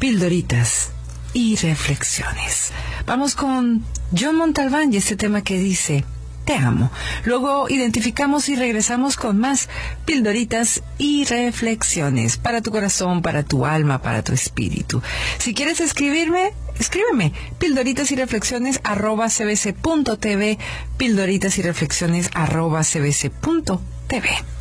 Pildoritas y reflexiones. Vamos con John Montalbán y este tema que dice: te amo. Luego identificamos y regresamos con más pildoritas y reflexiones para tu corazón, para tu alma, para tu espíritu. Si quieres escribirme, escríbeme pildoritas y reflexiones @cbc.tv, pildoritas y reflexiones @cbc.tv.